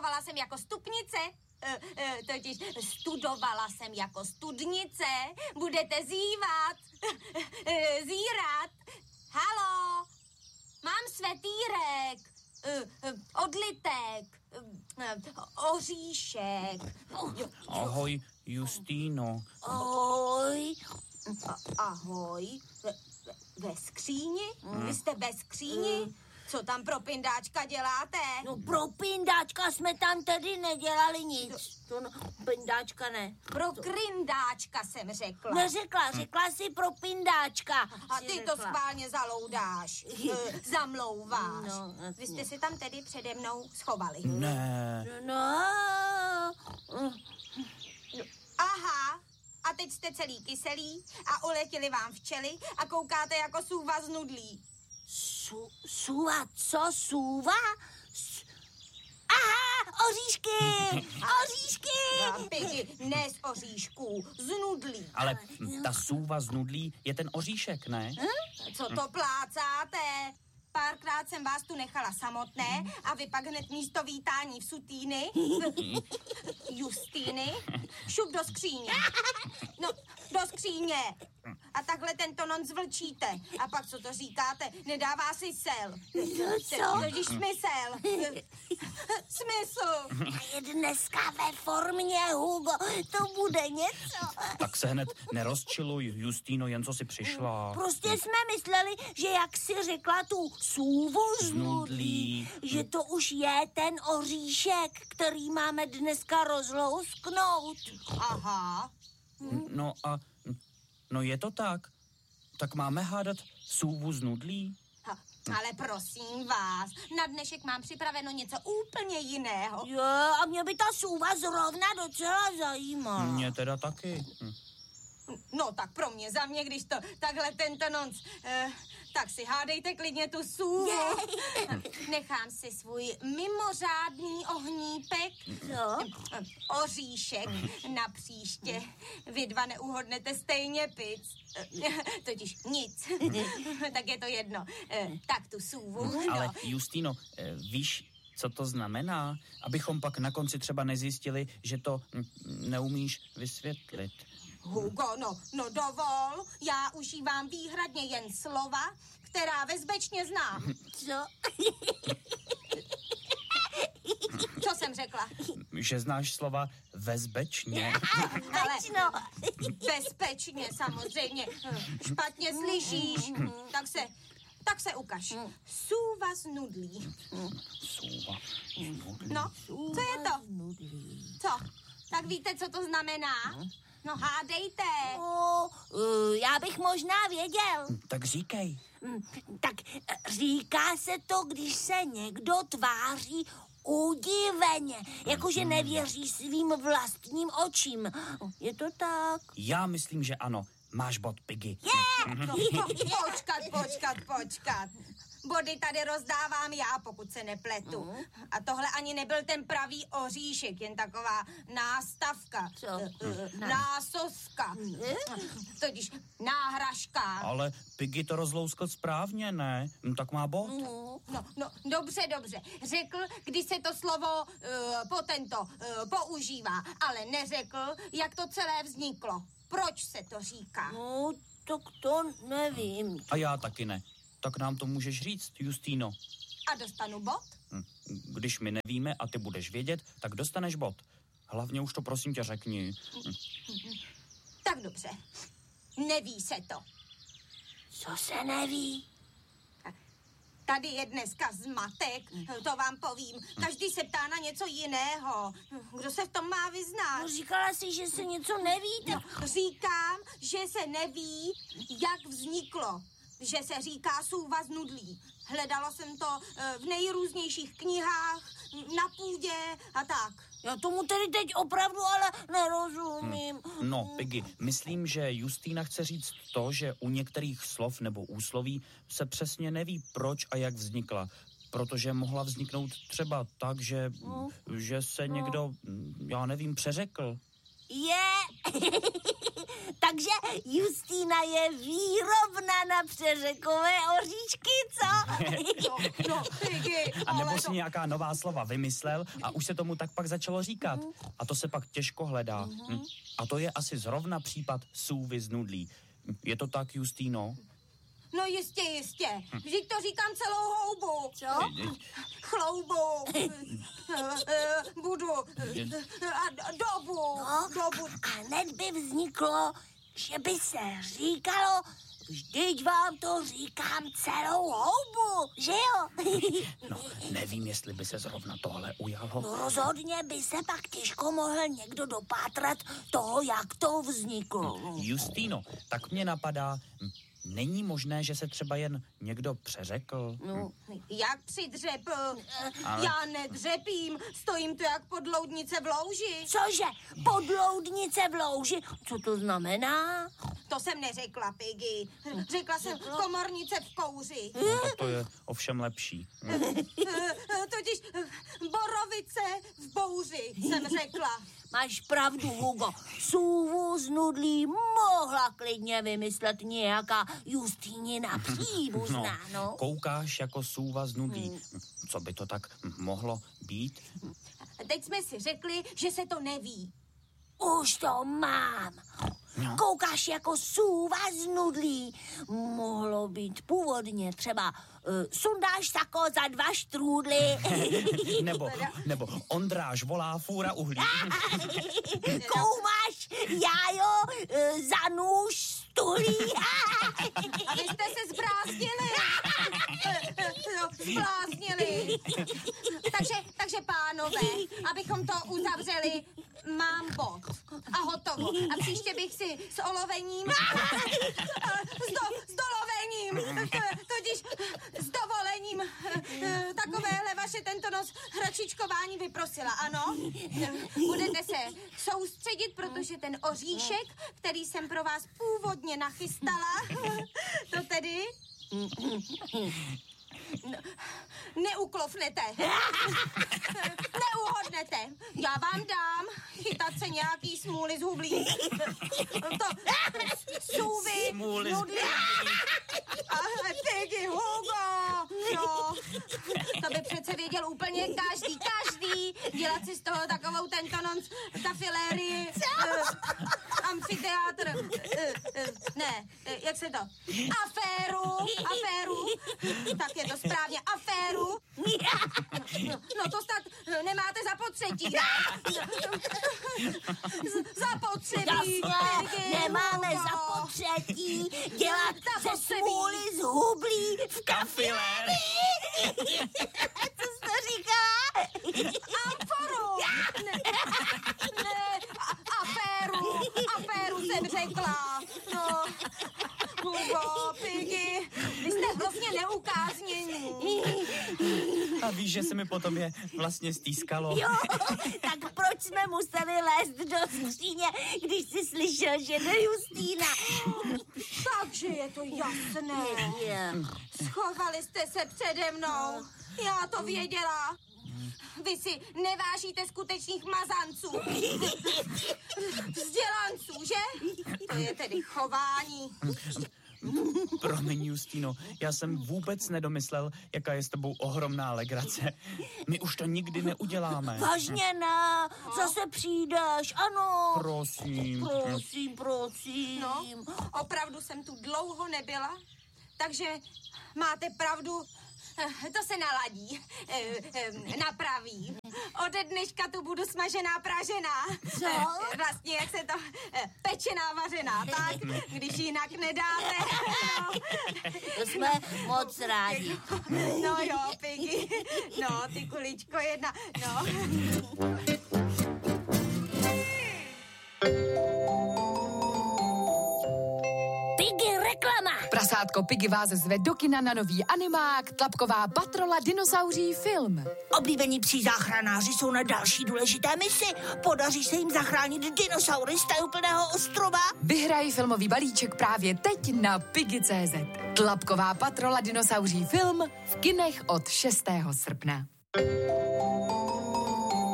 studovala jsem jako stupnice. Totiž studovala jsem jako studnice. Budete zívat. Zírat. Halo, mám svetýrek, odlitek, oříšek. Ahoj, Justýno. Ahoj. Ahoj. Ve skříni? Vy jste ve skříni? Co tam pro pindáčka děláte? No pro pindáčka jsme tam tedy nedělali nic. Pindáčka ne. Pro krindáčka jsem řekla. Řekla jsi pro pindáčka. A ty to schválně zaloudáš. Zamlouváš. No, Vy jste se tam tedy přede mnou schovali. Ne. No. Aha. A teď jste celý kyselý a uletěli vám včely a koukáte jako sůva z nudlí. Sůva? Co sůva? Aha, oříšky! Oříšky! Piky, ne z oříšků, z nudlí. Ale ta sůva z nudlí je ten oříšek, ne? Co to plácáte? Párkrát jsem vás tu nechala samotné a vy pak hned místo vítání v sutýny, Justýny, šup do skříně. No, do skříně. A takhle tento non zvlčíte. A pak co to říkáte? Nedává si sel. Co? Totiž smysl. Smysl. Je dneska ve formě, Hugo. To bude něco. Tak se hned nerozčiluj, Justýno, jen co si přišla. Prostě jsme mysleli, že jak jsi řekla tu sůvu z nudlí, že to už je ten oříšek, který máme dneska rozlousknout. Aha. No je to tak. Tak máme hádat sůvu z nudlí? Ale prosím vás, na dnešek mám připraveno něco úplně jiného. Jo, a mě by ta sůva zrovna docela zajímala. Mě teda taky. No tak pro mě, za mě, když to takhle tento nonc, tak si hádejte klidně tu sůvu. Nechám si svůj mimořádný ohnípek, oříšek na příště. Vy dva neuhodnete stejně pic. Totiž nic. Tak je to jedno. Tak tu sůvu. Ale Justýno, víš, co to znamená? Abychom pak na konci třeba nezjistili, že to neumíš vysvětlit. Hugo, no dovol, já užívám výhradně jen slova, která vezbečně znám. Co? Co jsem řekla? Že znáš slova vezbečně. Ale bezpečně samozřejmě. Špatně slyšíš, tak se ukaž. Sůva z nudlí. Sůva. No, co je to? Co? Tak víte, co to znamená? No hádejte. Já bych možná věděl. Tak říkej. Tak říká se to, když se někdo tváří udiveně, jakože nevěří svým vlastním očím. Je to tak? Já myslím, že ano. Máš bod, Piggy. Počkat. Body tady rozdávám já, pokud se nepletu. A tohle ani nebyl ten pravý oříšek, jen taková nástavka. Co? Násoska. Totiž náhražka. Ale Piggy to rozlouskl správně, ne? Tak má bod. No, dobře. Řekl, když se to slovo používá, ale neřekl, jak to celé vzniklo. Proč se to říká? No, tak to nevím. A já taky ne. Tak nám to můžeš říct, Justýno. A dostanu bod? Když my nevíme a ty budeš vědět, tak dostaneš bod. Hlavně už to prosím tě řekni. Tak dobře. Neví se to. Co se neví? Tady je dneska zmatek, to vám povím. Každý se ptá na něco jiného. Kdo se v tom má vyznat? No, říkala jsi, že se něco neví. No, říkám, že se neví, jak vzniklo. Že se říká sůva z nudlí. Hledala jsem to v nejrůznějších knihách, na půdě a tak. Já tomu tedy teď opravdu ale nerozumím. No, Piggy, myslím, že Justýna chce říct to, že u některých slov nebo úsloví se přesně neví, proč a jak vznikla. Protože mohla vzniknout třeba tak, že se někdo, já nevím, přeřekl. Je. Takže Justína je výrobna na přeřekové oříšky, co? No, Piggy, A nebo ale si nějaká nová slova vymyslel a už se tomu tak pak začalo říkat. A to se pak těžko hledá. A to je asi zrovna případ sůvy z nudlí. Je to tak, Justíno? No jistě. Vždyť to říkám celou houbu. Co? Chloubu. Budu. A dobu. Dobu. A hned by vzniklo, že by se říkalo, vždyť vám to říkám celou houbu, že jo? No, nevím, jestli by se zrovna tohle ujalo. No rozhodně by se pak těžko mohl někdo dopátrat toho, jak to vzniklo. Justíno, tak mě napadá, není možné, že se třeba jen někdo přeřekl? No. Jak přidřepl? Ale- Já nedřepím, stojím tu jak podloudnice v louži. Cože? Podloudnice v louži? Co to znamená? To jsem neřekla, Piggy. Řekla jsem komornice v kouři. No, tak to je ovšem lepší. Totiž borovice v bouři, jsem řekla. Máš pravdu, Hugo. Sůvu z nudlí mohla klidně vymyslet nějaká Justínina příbuzná, no. Koukáš jako sůva z nudlí. Co by to tak mohlo být? Teď jsme si řekli, že se to neví. Už to mám. No. Koukáš jako sůva z nudlí. Mohlo být původně třeba sundáš sako za 2 štrůdly. Nebo Ondráš volá fůra uhlí. Koumáš jájo za nůž stulí. A vy jste se zbláznili. Zbláznili. Takže pánové, abychom to uzavřeli, mám bod. A hotovo. A příště bych si s olovením, s dolovením, totiž s dovolením takovéhle vaše tento nos hračičkování vyprosila, ano? Budete se soustředit, protože ten oříšek, který jsem pro vás původně nachystala, to tedy... Neuklofnete. Neuhodnete. Já vám dám chytat se nějaký smůly z hublí. To sůvy. Smůly z hublí. A Piggy, Hugo. No, to by přece věděl úplně každý. Dělat si z toho takovou tento nonc kafilérii. Amfiteátr. Ne, jak se to? Aféru. Tak je to správně, aféru. No to snad nemáte zapotřebí, ne? Zapotřebí. Jasně, nemáme zapotřebí dělat ze smůly z hublí v kafilérii. Co jsi to říkala? Amforu. Ne, aféru jsem řekla. No, Hugo, Piggy, vy jste vlastně neukáznění. A víš, že se mi potom je vlastně stýskalo. Jo, tak proč jsme museli lézt do skříně, když jsi slyšel, že jde Justína? Takže je to jasné. Schovali jste se přede mnou. Já to věděla. Vy si nevážíte skutečných mazanců. Vzdělanců, že? To je tedy chování. Promiň, Justíno, já jsem vůbec nedomyslel, jaká je s tebou ohromná legrace. My už to nikdy neuděláme. Vážně ne, zase přijdeš, ano. Prosím. Prosím. No, opravdu jsem tu dlouho nebyla, takže máte pravdu, to se naladí, napraví. Ode dneška tu budu smažená, pražená. Co? Vlastně, jak se to, pečená, vařená, tak? Když jinak nedáte. No. To jsme moc rádi. No jo, Piggy, no, ty kuličko jedna, no. Piggy reklama. Prasátko Piggy vás zve do kina na nový animák Tlapková patrola dinosauří film. Oblíbení psí záchranáři jsou na další důležité misi. Podaří se jim zachránit dinosaury z tajuplného ostrova? Vyhraj filmový balíček právě teď na Piggy.cz. Tlapková patrola dinosauří film v kinech od 6. srpna.